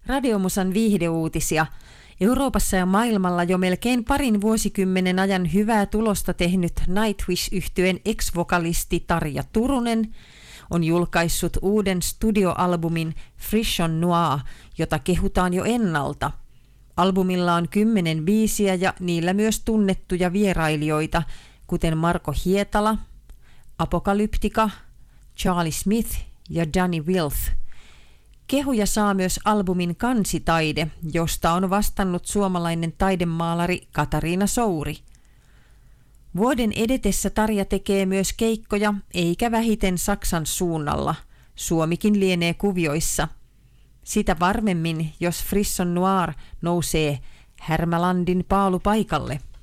Radiomusan viihdeuutisia. Euroopassa ja maailmalla jo melkein parin vuosikymmenen ajan hyvää tulosta tehnyt Nightwish-yhtyeen ex-vokalisti Tarja Turunen on julkaissut uuden studioalbumin Frisson Noir, jota kehutaan jo ennalta. Albumilla on 10 biisiä ja niillä myös tunnettuja vierailijoita, kuten Marko Hietala, Apokalyptika, Charlie Smith ja Danny Wilth. Kehuja saa myös albumin kansitaide, josta on vastannut suomalainen taidemaalari Katariina Souri. Vuoden edetessä Tarja tekee myös keikkoja, eikä vähiten Saksan suunnalla. Suomikin lienee kuvioissa. Sitä varmemmin, jos Frisson Noir nousee Härmälandin paalupaikalle.